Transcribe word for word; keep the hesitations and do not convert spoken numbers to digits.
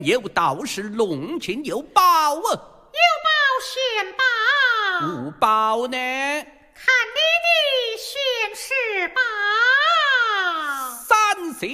有道是龙群有宝啊，有宝玄宝， 无宝呢？ 看你的玄识。